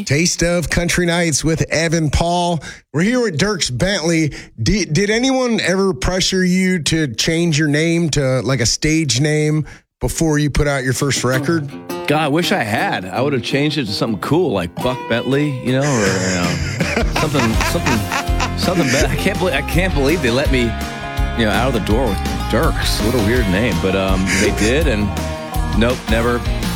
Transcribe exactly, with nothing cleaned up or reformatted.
Taste of Country Nights with Evan Paul. We're here with Dierks Bentley. Did, did anyone ever pressure you to change your name to like a stage name before you put out your first record? God, I wish I had. I would have changed it to something cool like Buck Bentley, you know, or you know, something, something, something better. I can't believe I can't believe they let me, you know, out of the door with Dierks. What a weird name, but um, they did, and nope, never.